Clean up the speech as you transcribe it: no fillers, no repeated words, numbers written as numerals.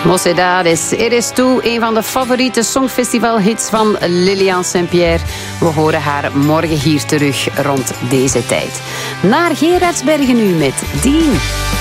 Mocedades, Eres Tú, een van de favoriete songfestivalhits van Lilian Saint-Pierre. We horen haar morgen hier terug rond deze tijd. Naar Gerardsbergen nu met Dien.